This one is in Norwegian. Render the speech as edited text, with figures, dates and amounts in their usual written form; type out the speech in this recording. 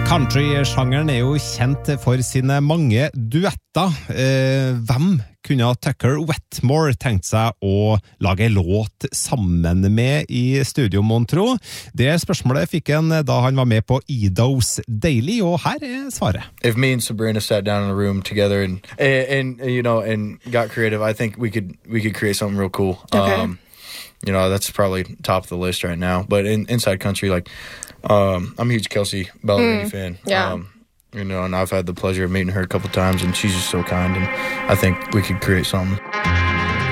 Country-sjangeren jo kjent for sine mange duetter. Hvem kunne Tucker Wetmore tenkt seg å lage en låt sammen med I studio, Montro? Det spørsmålet fikk han da han var med på Edo's Daily, og her svaret. If me and Sabrina sat down in a room together and you know and got creative, I think we could create something real cool. Okay. You know, that's probably top of the list right now. But inside country, like, I'm a huge Kelsey Ballerini fan. Yeah. You know, and I've had the pleasure of meeting her a couple times, and she's just so kind, and I think we could create something.